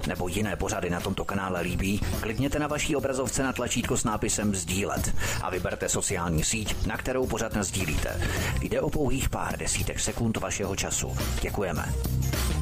nebo jiné pořady na tomto kanále líbí, klikněte na vaší obrazovce na tlačítko s nápisem sdílet a vyberte sociální síť, na kterou pořad nasdílíte. Jde o pouhých pár desítek sekund vašeho času. Děkujeme.